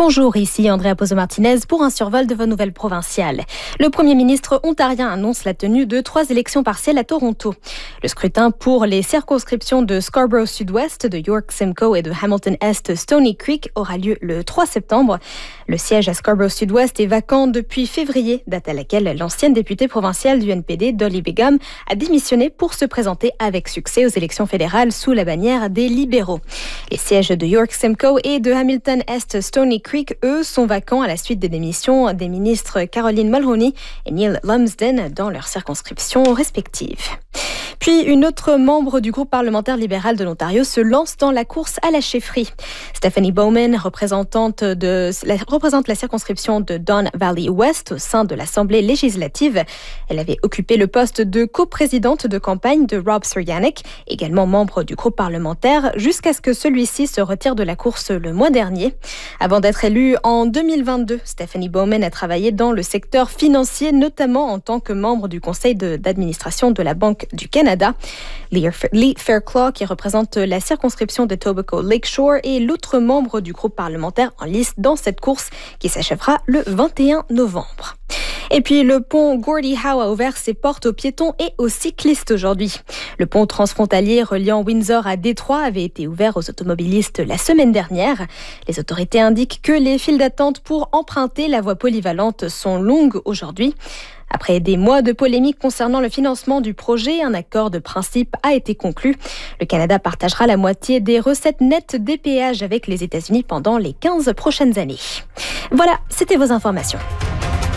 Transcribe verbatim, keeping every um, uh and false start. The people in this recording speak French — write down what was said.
Bonjour, ici Andrea Pozo-Martinez pour un survol de vos nouvelles provinciales. Le Premier ministre ontarien annonce la tenue de trois élections partielles à Toronto. Le scrutin pour les circonscriptions de Scarborough Sud-Ouest, de York-Simcoe et de Hamilton-Est Stony Creek aura lieu le trois septembre. Le siège à Scarborough Sud-Ouest est vacant depuis février, date à laquelle l'ancienne députée provinciale du N P D, Dolly Begum, a démissionné pour se présenter avec succès aux élections fédérales sous la bannière des libéraux. Les sièges de York-Simcoe et de Hamilton-Est Stony Creek, eux, sont vacants à la suite des démissions des ministres Caroline Mulroney et Neil Lumsden dans leurs circonscriptions respectives. Puis, une autre membre du groupe parlementaire libéral de l'Ontario se lance dans la course à la chefferie. Stephanie Bowman, représentante de, la, représente la circonscription de Don Valley West au sein de l'Assemblée législative. Elle avait occupé le poste de coprésidente de campagne de Rob Surianic, également membre du groupe parlementaire, jusqu'à ce que celui-ci se retire de la course le mois dernier. Avant d'être élue en deux mille vingt-deux, Stephanie Bowman a travaillé dans le secteur financier, notamment en tant que membre du conseil de, d'administration de la Banque du Canada. Lee Fairclough, qui représente la circonscription de Tobacco Lakeshore, est l'autre membre du groupe parlementaire en lice dans cette course qui s'achèvera le vingt et un novembre. Et puis, le pont Gordie Howe a ouvert ses portes aux piétons et aux cyclistes aujourd'hui. Le pont transfrontalier reliant Windsor à Détroit avait été ouvert aux automobilistes la semaine dernière. Les autorités indiquent que les files d'attente pour emprunter la voie polyvalente sont longues aujourd'hui. Après des mois de polémique concernant le financement du projet, un accord de principe a été conclu. Le Canada partagera la moitié des recettes nettes des péages avec les États-Unis pendant les quinze prochaines années. Voilà, c'était vos informations.